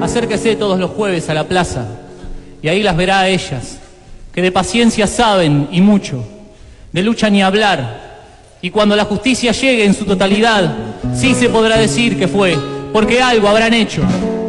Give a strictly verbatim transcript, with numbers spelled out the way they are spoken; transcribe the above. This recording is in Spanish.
Acérquese todos los jueves a la plaza y ahí las verá a ellas, que de paciencia saben y mucho, de lucha ni hablar, y cuando la justicia llegue en su totalidad, sí se podrá decir que fue, porque algo habrán hecho.